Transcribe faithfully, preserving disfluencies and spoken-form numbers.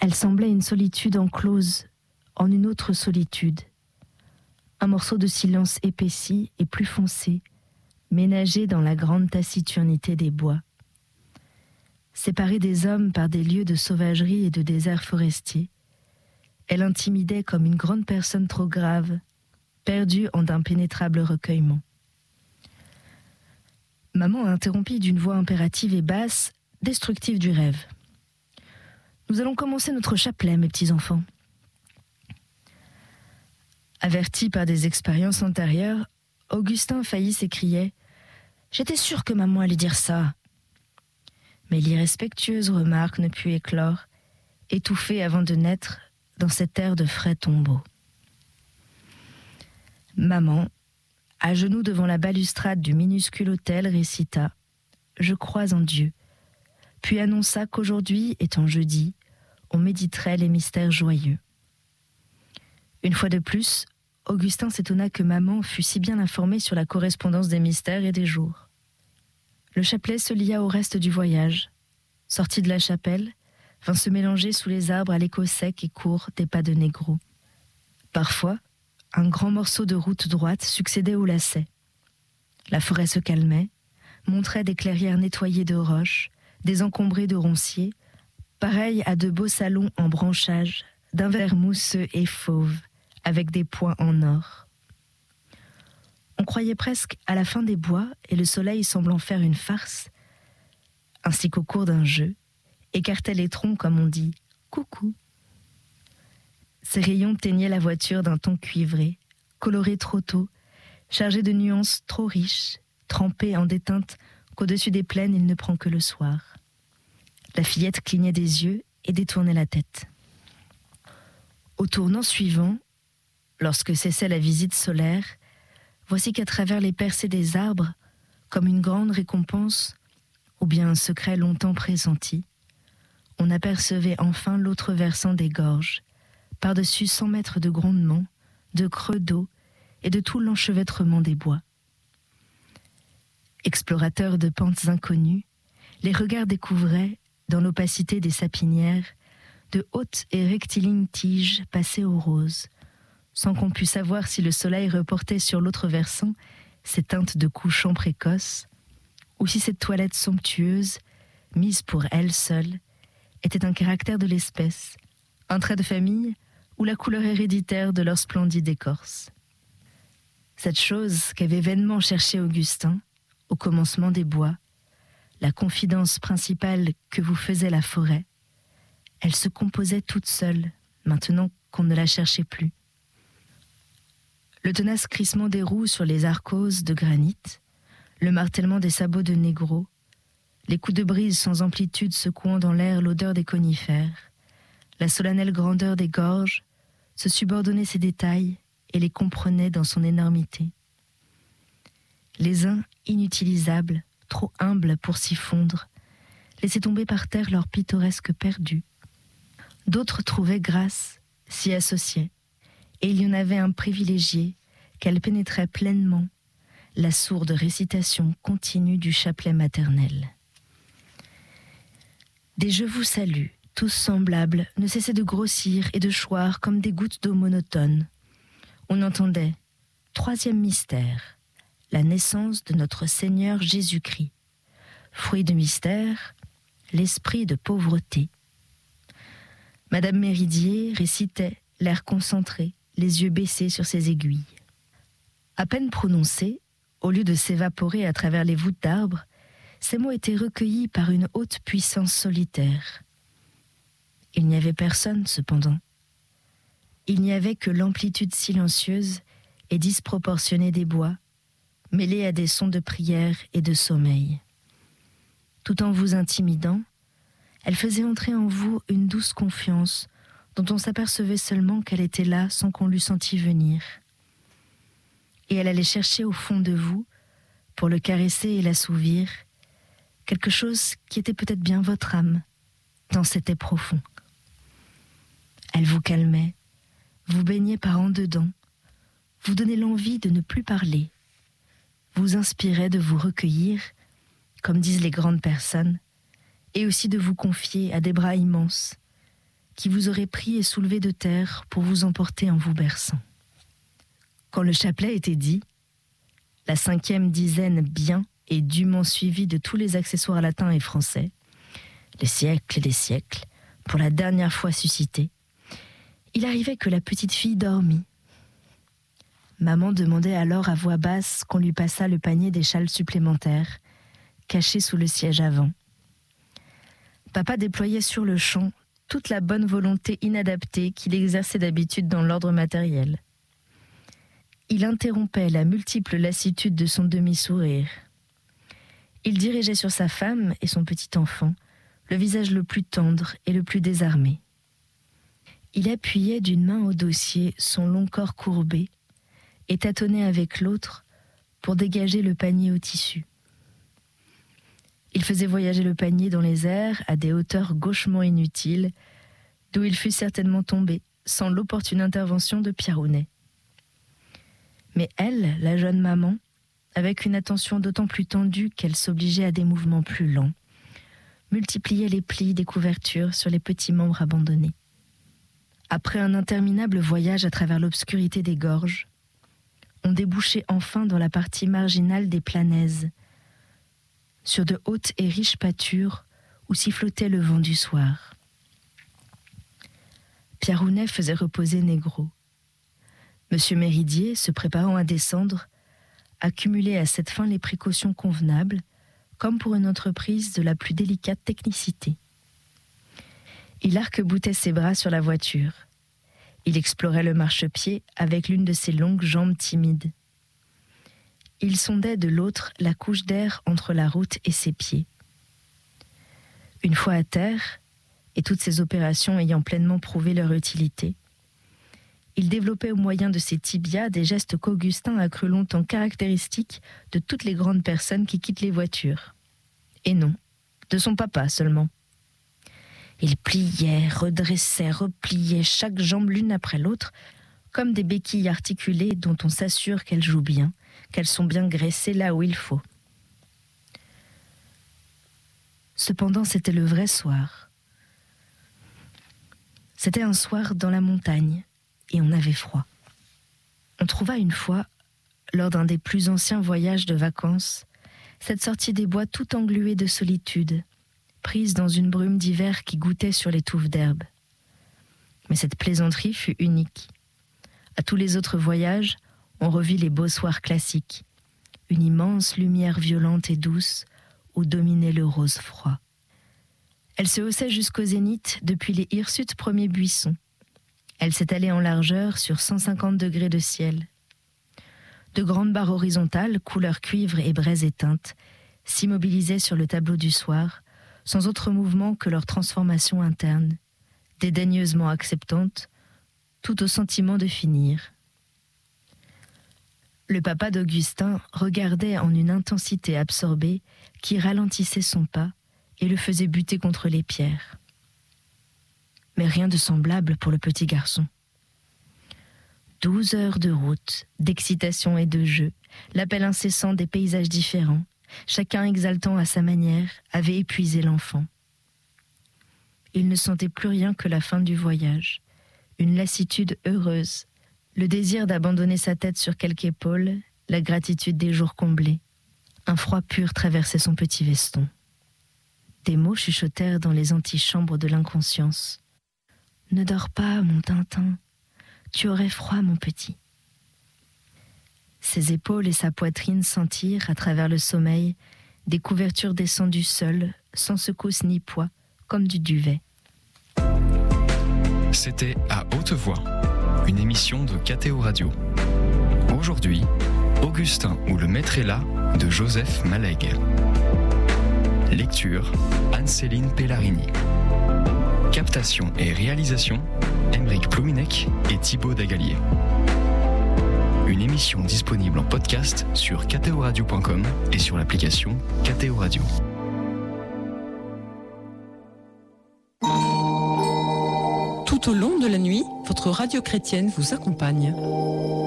Elle semblait une solitude enclose en une autre solitude, un morceau de silence épaissi et plus foncé, ménagé dans la grande taciturnité des bois. Séparée des hommes par des lieux de sauvagerie et de désert forestier, elle intimidait comme une grande personne trop grave, perdue en d'impénétrables recueillements. Maman interrompit d'une voix impérative et basse, destructive du rêve. « Nous allons commencer notre chapelet, mes petits enfants. » Averti par des expériences antérieures, Augustin faillit s'écrier « J'étais sûr que maman allait dire ça !» Mais l'irrespectueuse remarque ne put éclore, étouffée avant de naître dans cet air de frais tombeau. Maman, à genoux devant la balustrade du minuscule autel, récita « Je crois en Dieu », puis annonça qu'aujourd'hui, étant jeudi, on méditerait les mystères joyeux. Une fois de plus, Augustin s'étonna que maman fût si bien informée sur la correspondance des mystères et des jours. Le chapelet se lia au reste du voyage, sortit de la chapelle, vint se mélanger sous les arbres à l'écho sec et court des pas de négro. Parfois, un grand morceau de route droite succédait au lacet. La forêt se calmait, montrait des clairières nettoyées de roches, désencombrées de ronciers, pareilles à de beaux salons en branchage, d'un vert mousseux et fauve, avec des points en or. On croyait presque à la fin des bois et le soleil semblant faire une farce, ainsi qu'au cours d'un jeu, écartait les troncs comme on dit « coucou ». Ses rayons teignaient la voiture d'un ton cuivré, coloré trop tôt, chargé de nuances trop riches, trempé en des teintes qu'au-dessus des plaines il ne prend que le soir. La fillette clignait des yeux et détournait la tête. Au tournant suivant, lorsque cessait la visite solaire, voici qu'à travers les percées des arbres, comme une grande récompense, ou bien un secret longtemps pressenti, on apercevait enfin l'autre versant des gorges, par-dessus cent mètres de grondement, de creux d'eau et de tout l'enchevêtrement des bois. Explorateurs de pentes inconnues, les regards découvraient, dans l'opacité des sapinières, de hautes et rectilignes tiges passées au rose, sans qu'on pût savoir si le soleil reportait sur l'autre versant ses teintes de couchant précoce, ou si cette toilette somptueuse, mise pour elle seule, était un caractère de l'espèce, un trait de famille ou la couleur héréditaire de leur splendide écorce. Cette chose qu'avait vainement cherché Augustin, au commencement des bois, la confidence principale que vous faisait la forêt, elle se composait toute seule, maintenant qu'on ne la cherchait plus. Le tenace crissement des roues sur les arkoses de granit, le martèlement des sabots de négro, les coups de brise sans amplitude secouant dans l'air l'odeur des conifères, la solennelle grandeur des gorges, se subordonnaient ces détails et les comprenaient dans son énormité. Les uns, inutilisables, trop humbles pour s'y fondre, laissaient tomber par terre leur pittoresque perdu. D'autres trouvaient grâce, s'y associaient, et il y en avait un privilégié qu'elle pénétrait pleinement, la sourde récitation continue du chapelet maternel. Des « je vous salue », tous semblables, ne cessaient de grossir et de choir comme des gouttes d'eau monotones. On entendait « troisième mystère », la naissance de notre Seigneur Jésus-Christ. Fruit de mystère, l'esprit de pauvreté. Madame Méridier récitait, l'air concentré, les yeux baissés sur ses aiguilles. À peine prononcés, au lieu de s'évaporer à travers les voûtes d'arbres, ces mots étaient recueillis par une haute puissance solitaire. Il n'y avait personne, cependant. Il n'y avait que l'amplitude silencieuse et disproportionnée des bois, mêlée à des sons de prière et de sommeil. Tout en vous intimidant, elle faisait entrer en vous une douce confiance dont on s'apercevait seulement qu'elle était là sans qu'on l'eût senti venir. Et elle allait chercher au fond de vous, pour le caresser et l'assouvir, quelque chose qui était peut-être bien votre âme, tant c'était profond. Elle vous calmait, vous baignait par en dedans, vous donnait l'envie de ne plus parler, vous inspirait de vous recueillir, comme disent les grandes personnes, et aussi de vous confier à des bras immenses, qui vous aurait pris et soulevé de terre pour vous emporter en vous berçant. Quand le chapelet était dit, la cinquième dizaine bien et dûment suivie de tous les accessoires latins et français, les siècles et les siècles, pour la dernière fois suscités, il arrivait que la petite fille dormit. Maman demandait alors à voix basse qu'on lui passât le panier des châles supplémentaires, caché sous le siège avant. Papa déployait sur le champ toute la bonne volonté inadaptée qu'il exerçait d'habitude dans l'ordre matériel. Il interrompait la multiple lassitude de son demi-sourire. Il dirigeait sur sa femme et son petit enfant le visage le plus tendre et le plus désarmé. Il appuyait d'une main au dossier son long corps courbé et tâtonnait avec l'autre pour dégager le panier au tissu. Il faisait voyager le panier dans les airs à des hauteurs gauchement inutiles, d'où il fut certainement tombé, sans l'opportune intervention de Pierrounet. Mais elle, la jeune maman, avec une attention d'autant plus tendue qu'elle s'obligeait à des mouvements plus lents, multipliait les plis des couvertures sur les petits membres abandonnés. Après un interminable voyage à travers l'obscurité des gorges, on débouchait enfin dans la partie marginale des planèzes, sur de hautes et riches pâtures où sifflotait le vent du soir. Pierrounet faisait reposer Négro. Monsieur Méridier, se préparant à descendre, accumulait à cette fin les précautions convenables, comme pour une entreprise de la plus délicate technicité. Il arc-boutait ses bras sur la voiture. Il explorait le marchepied avec l'une de ses longues jambes timides. Il sondait de l'autre la couche d'air entre la route et ses pieds. Une fois à terre, et toutes ces opérations ayant pleinement prouvé leur utilité, il développait au moyen de ses tibias des gestes qu'Augustin a cru longtemps caractéristiques de toutes les grandes personnes qui quittent les voitures. Et non, de son papa seulement. Il pliait, redressait, repliait chaque jambe l'une après l'autre, comme des béquilles articulées dont on s'assure qu'elles jouent bien, qu'elles sont bien graissées là où il faut. Cependant, c'était le vrai soir. C'était un soir dans la montagne, et on avait froid. On trouva une fois, lors d'un des plus anciens voyages de vacances, cette sortie des bois tout engluée de solitude, prise dans une brume d'hiver qui goûtait sur les touffes d'herbe. Mais cette plaisanterie fut unique. À tous les autres voyages, on revit les beaux soirs classiques, une immense lumière violente et douce où dominait le rose froid. Elle se haussait jusqu'au zénith depuis les hirsutes premiers buissons. Elle s'étalait en largeur sur cent cinquante degrés de ciel. De grandes barres horizontales, couleur cuivre et braise éteinte, s'immobilisaient sur le tableau du soir, sans autre mouvement que leur transformation interne, dédaigneusement acceptante, tout au sentiment de finir. Le papa d'Augustin regardait en une intensité absorbée qui ralentissait son pas et le faisait buter contre les pierres. Mais rien de semblable pour le petit garçon. Douze heures de route, d'excitation et de jeu, l'appel incessant des paysages différents, chacun exaltant à sa manière, avait épuisé l'enfant. Il ne sentait plus rien que la fin du voyage, une lassitude heureuse, le désir d'abandonner sa tête sur quelque épaule, la gratitude des jours comblés. Un froid pur traversait son petit veston. Des mots chuchotèrent dans les antichambres de l'inconscience. « Ne dors pas, mon Tintin, tu aurais froid, mon petit. » Ses épaules et sa poitrine sentirent, à travers le sommeil, des couvertures descendues seules, sans secousse ni poids, comme du duvet. C'était À haute voix, une émission de K T O Radio. Aujourd'hui, Augustin ou le maître est là de Joseph Malègue. Lecture, Anne-Céline Pellarini. Captation et réalisation, Aymeric Plouminec et Thibaut Dagalier. Une émission disponible en podcast sur k t o radio point com et sur l'application K T O Radio. Tout au long de la nuit, votre radio chrétienne vous accompagne.